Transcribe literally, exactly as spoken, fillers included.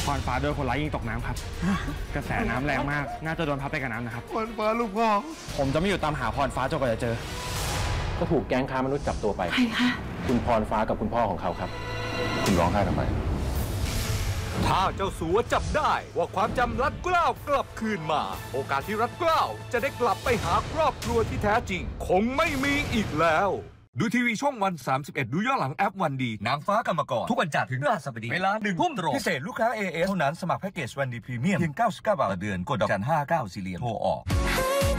พรฟ้าโดนคนร้ายยิงตกน้ำครับกระแสน้ำแรงมากน่าจะโดนพัดไปกับน้ำนะครับพรฟ้าลูกพ่อผมจะไม่อยู่ตามหาพรฟ้าจนกว่าจะเจอก็ถูกแก๊งค้ามนุษย์จับตัวไปใครคะคุณพรฟ้ากับคุณพ่อของเขาครับคุณร้องไห้ทำไมถ้าเจ้าสัวจับได้ว่าความจำรัดเกล้ากลับคืนมาโอกาสที่รัดเกล้าจะได้กลับไปหาครอบครัวที่แท้จริงคงไม่มีอีกแล้วดูทีวีช่องวันสามสิบเอ็ดดูย้อนหลังแอปวันดีนางฟ้ากรรมกรทุกวันจันทร์ถึงพฤหัสบดีเวลาหนึ่งทุ่มตรงพิเศษลูกค้า เอ เอส เท่านั้นสมัครแพ็กเกจวันดีพรีเมียมเพียงเก้าสิบเก้าบาทต่อเดือนกดดอกจันห้าเก้าสี่เหลี่ยมโทรออก